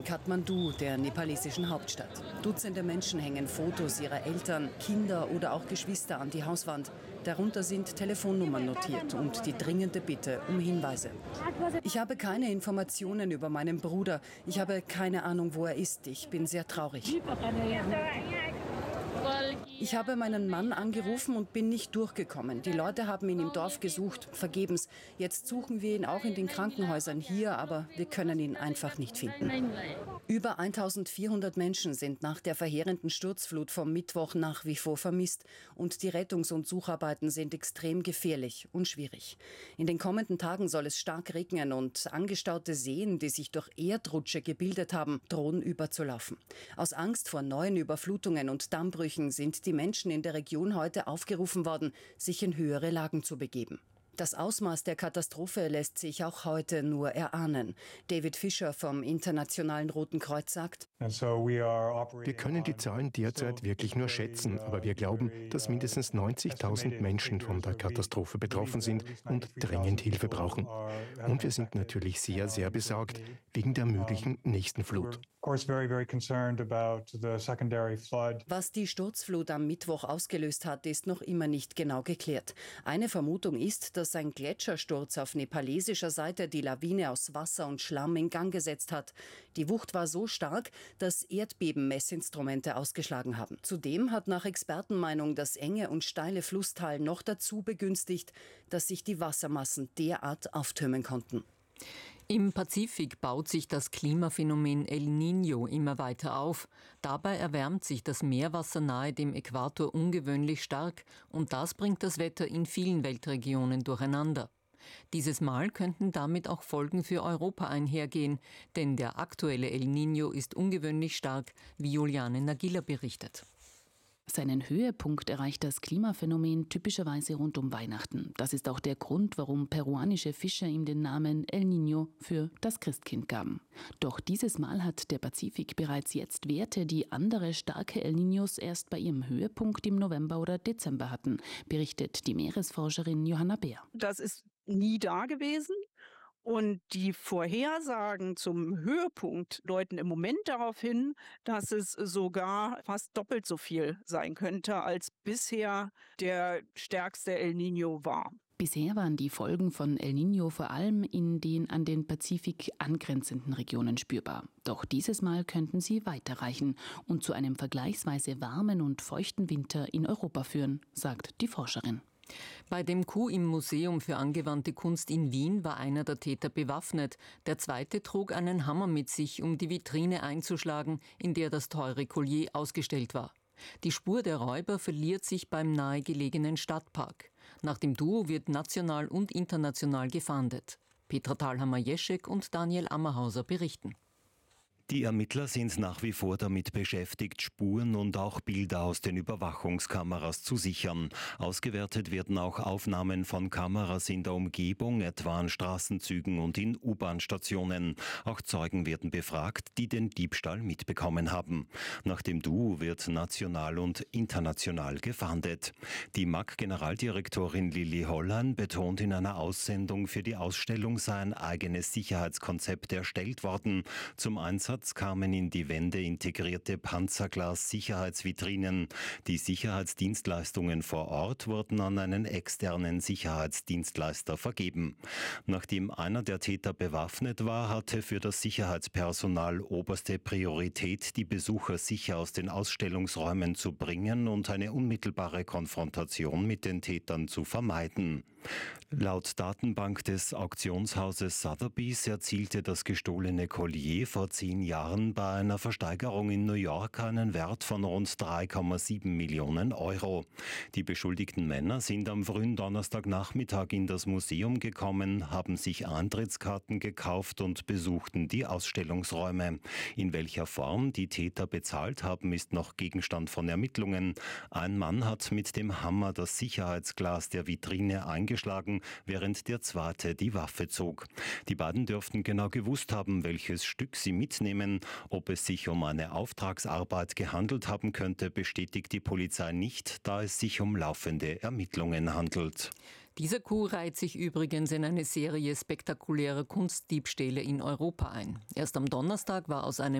Kathmandu, der nepalesischen Hauptstadt. Dutzende Menschen hängen Fotos ihrer Eltern, Kinder oder auch Geschwister an die Hauswand. Darunter sind Telefonnummern notiert und die dringende Bitte um Hinweise. Ich habe keine Informationen über meinen Bruder. Ich habe keine Ahnung, wo er ist. Ich bin sehr traurig. Ich habe meinen Mann angerufen und bin nicht durchgekommen. Die Leute haben ihn im Dorf gesucht, vergebens. Jetzt suchen wir ihn auch in den Krankenhäusern hier, aber wir können ihn einfach nicht finden. Über 1400 Menschen sind nach der verheerenden Sturzflut vom Mittwoch nach wie vor vermisst. Und die Rettungs- und Sucharbeiten sind extrem gefährlich und schwierig. In den kommenden Tagen soll es stark regnen und angestaute Seen, die sich durch Erdrutsche gebildet haben, drohen überzulaufen. Aus Angst vor neuen Überflutungen und Dammbrüchen sind die Menschen in der Region heute aufgerufen worden, sich in höhere Lagen zu begeben. Das Ausmaß der Katastrophe lässt sich auch heute nur erahnen. David Fischer vom Internationalen Roten Kreuz sagt: Wir können die Zahlen derzeit wirklich nur schätzen, aber wir glauben, dass mindestens 90.000 Menschen von der Katastrophe betroffen sind und dringend Hilfe brauchen. Und wir sind natürlich sehr, sehr besorgt wegen der möglichen nächsten Flut. Was die Sturzflut am Mittwoch ausgelöst hat, ist noch immer nicht genau geklärt. Eine Vermutung ist, dass ein Gletschersturz auf nepalesischer Seite die Lawine aus Wasser und Schlamm in Gang gesetzt hat. Die Wucht war so stark, dass Erdbebenmessinstrumente ausgeschlagen haben. Zudem hat nach Expertenmeinung das enge und steile Flusstal noch dazu begünstigt, dass sich die Wassermassen derart auftürmen konnten. Im Pazifik baut sich das Klimaphänomen El Niño immer weiter auf. Dabei erwärmt sich das Meerwasser nahe dem Äquator ungewöhnlich stark und das bringt das Wetter in vielen Weltregionen durcheinander. Dieses Mal könnten damit auch Folgen für Europa einhergehen, denn der aktuelle El Niño ist ungewöhnlich stark, wie Juliane Nagila berichtet. Seinen Höhepunkt erreicht das Klimaphänomen typischerweise rund um Weihnachten. Das ist auch der Grund, warum peruanische Fischer ihm den Namen El Niño für das Christkind gaben. Doch dieses Mal hat der Pazifik bereits jetzt Werte, die andere starke El Niños erst bei ihrem Höhepunkt im November oder Dezember hatten, berichtet die Meeresforscherin Johanna Beer. Das ist nie da gewesen. Und die Vorhersagen zum Höhepunkt deuten im Moment darauf hin, dass es sogar fast doppelt so viel sein könnte, als bisher der stärkste El Niño war. Bisher waren die Folgen von El Niño vor allem in den an den Pazifik angrenzenden Regionen spürbar. Doch dieses Mal könnten sie weiterreichen und zu einem vergleichsweise warmen und feuchten Winter in Europa führen, sagt die Forscherin. Bei dem Coup im Museum für angewandte Kunst in Wien war einer der Täter bewaffnet. Der zweite trug einen Hammer mit sich, um die Vitrine einzuschlagen, in der das teure Collier ausgestellt war. Die Spur der Räuber verliert sich beim nahegelegenen Stadtpark. Nach dem Duo wird national und international gefahndet. Petra Thalhammer-Jeschek und Daniel Ammerhauser berichten. Die Ermittler sind nach wie vor damit beschäftigt, Spuren und auch Bilder aus den Überwachungskameras zu sichern. Ausgewertet werden auch Aufnahmen von Kameras in der Umgebung, etwa an Straßenzügen und in U-Bahn-Stationen. Auch Zeugen werden befragt, die den Diebstahl mitbekommen haben. Nach dem Duo wird national und international gefahndet. Die MAG-Generaldirektorin Lilly Hollein betont in einer Aussendung, für die Ausstellung sei ein eigenes Sicherheitskonzept erstellt worden. Zum Einsatz kamen in die Wände integrierte Panzerglas-Sicherheitsvitrinen. Die Sicherheitsdienstleistungen vor Ort wurden an einen externen Sicherheitsdienstleister vergeben. Nachdem einer der Täter bewaffnet war, hatte für das Sicherheitspersonal oberste Priorität, die Besucher sicher aus den Ausstellungsräumen zu bringen und eine unmittelbare Konfrontation mit den Tätern zu vermeiden. Laut Datenbank des Auktionshauses Sotheby's erzielte das gestohlene Collier vor 10 Jahren bei einer Versteigerung in New York einen Wert von rund 3,7 Millionen Euro. Die beschuldigten Männer sind am frühen Donnerstagnachmittag in das Museum gekommen, haben sich Eintrittskarten gekauft und besuchten die Ausstellungsräume. In welcher Form die Täter bezahlt haben, ist noch Gegenstand von Ermittlungen. Ein Mann hat mit dem Hammer das Sicherheitsglas der Vitrine eingeschlagen, während der zweite die Waffe zog. Die beiden dürften genau gewusst haben, welches Stück sie mitnehmen. Ob es sich um eine Auftragsarbeit gehandelt haben könnte, bestätigt die Polizei nicht, da es sich um laufende Ermittlungen handelt. Dieser Coup reiht sich übrigens in eine Serie spektakulärer Kunstdiebstähle in Europa ein. Erst am Donnerstag war aus einem